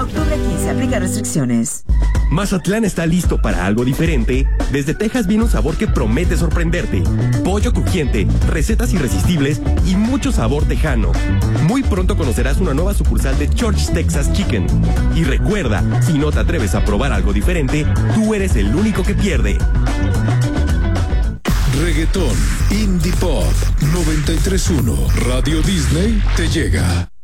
octubre 15, aplica restricciones. Mazatlán está listo para algo diferente. Desde Texas viene un sabor que promete sorprenderte. Pollo crujiente, recetas irresistibles y mucho sabor tejano. Muy pronto conocerás una nueva sucursal de Church Texas Chicken. Y recuerda, si no te atreves a probar algo diferente, tú eres el único que pierde. Reggaetón, Indie Pop, 93.1, Radio Disney te llega.